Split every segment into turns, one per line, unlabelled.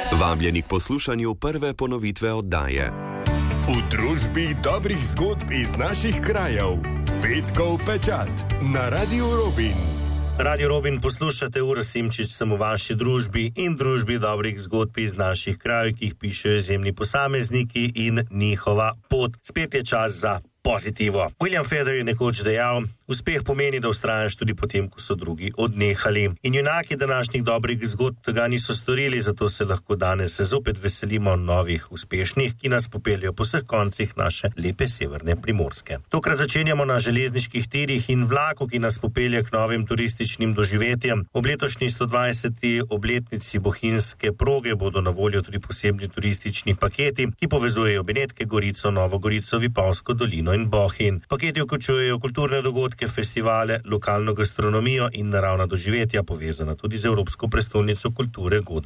Vabljeni k poslušanju prve ponovitve oddaje.
V družbi dobrih zgodb iz naših krajev. Petkov pečat na Radiu Robin.
Radio Robin poslušate, Uro Simčič sem v vaši družbi in družbi dobrih zgodb iz naših krajev, ki jih pišejo izjemni posamezniki in njihova pot. Spet je čas za pozitivo. William Feather je nekoč dejal: uspeh pomeni, da vztrajaš tudi potem, ko so drugi odnehali. In junaki današnjih dobrih zgodb tega niso storili, zato se lahko danes zopet veselimo novih uspešnih, ki nas popeljajo po vseh koncih naše lepe severne Primorske. Tokrat začenjamo na železniških tirih in vlaku, ki nas popelje k novim turističnim doživetjem. Ob letošnji 120. obletnici bohinjske proge bodo na voljo tudi posebni turistični paketi, ki povezujejo Benetke, Gorico, Novo Gorico, Vipavsko dolino in Bohinj. Paketi vključujejo kulturne dogodke, festivale, lokalno gastronomijo in naravna doživetja, povezana tudi z Evropsko prestolnico kulture GO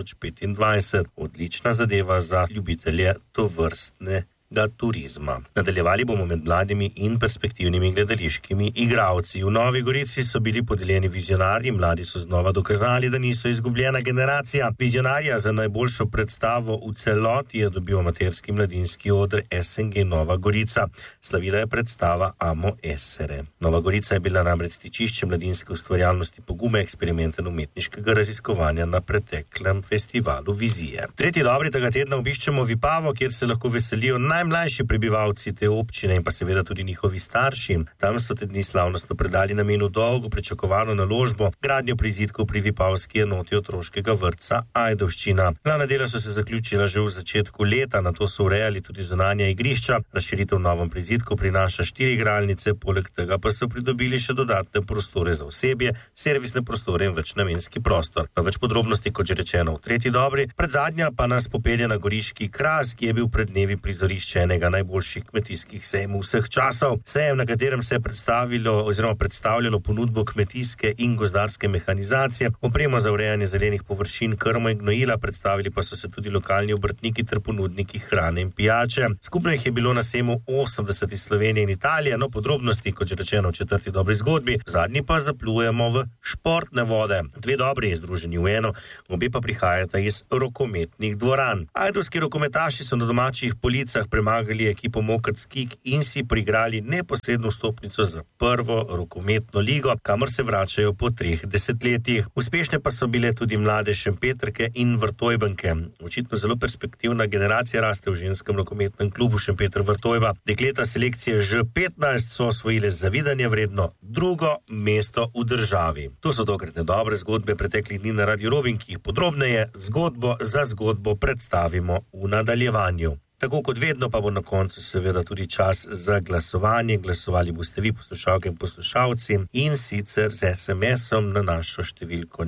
2025. Odlična zadeva za ljubitelje tovrstnega turizma. Nadaljevali bomo med mladimi in perspektivnimi gledališkimi igralci. V Novi Gorici so bili podeljeni vizionarji, mladi so znova dokazali, da niso izgubljena generacija. Vizionarja za najboljšo predstavo v celoti je dobil amaterski mladinski oder SNG Nova Gorica. Slavila je predstava Amo Esere. Nova Gorica je bila namreč stičišče mladinske ustvarjalnosti, pogume, eksperimenta in umetniškega raziskovanja na preteklem festivalu Vizije. Tretji dobri tega tedna obiščemo Vipavo, kjer se lahko veselijo najmlajši prebivalci te občine in pa seveda tudi njihovi starši. Tam so te dni slavnostno predali namenu dolgo pričakovano naložbo, gradnjo prizidkov pri vipavski enoti otroškega vrtca Ajdovščina. Glavna dela so se zaključila že v začetku leta, nato so urejali tudi zunanja igrišča. Razširitev v novem prizidku prinaša 4 igralnice, poleg tega pa so pridobili še dodatne prostore za osebje, servisne prostore in večnamenski prostor. Na več podrobnosti, kot že rečeno, v tretji dobri. Predzadnja pa nas popelje na Goriški Kras, ki je bil pred dnevi prizorišče enega najboljših kmetijskih sejmov vseh časov. Sejem, na katerem se je predstavljalo ponudbo kmetijske in gozdarske mehanizacije, opremo za urejanje zelenih površin, krmo in gnojila, predstavili pa so se tudi lokalni obrtniki ter ponudniki hrane in pijače. Skupno jih je bilo na sejmu 80 iz Slovenije in Italije, no podrobnosti, kot že rečeno, v četrti dobri zgodbi. Zadnji pa zaplujemo v športne vode. Dve dobri združeni v eno, obe pa prihajata iz rokometnih dvoran. Ajdovski rokometaši so na domačih policah premagali ekipo Mokrc Kik in si priigrali neposredno vstopnico za prvo rokometno ligo, kamor se vračajo po 3 desetletjih. Uspešne pa so bile tudi mlade Šempetrke in Vrtojbenke. Očitno zelo perspektivna generacija raste v ženskem rokometnem klubu Šempeter Vrtojba. Dekleta selekcije Ž15 so osvojile zavidanje vredno 2. mesto v državi. To so tokratne dobre zgodbe preteklih dni na Radio Robin, ki jih podrobneje zgodbo za zgodbo predstavimo v nadaljevanju. Tako kot vedno pa bo na koncu seveda tudi čas za glasovanje. Glasovali boste vi, poslušalke in poslušalci, in sicer z SMS-om na našo številko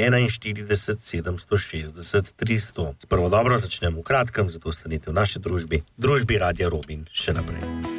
041 760 300. Sprvo dobro začnemo v kratkem, zato ostanite v naši družbi, družbi Radia Robin, še naprej.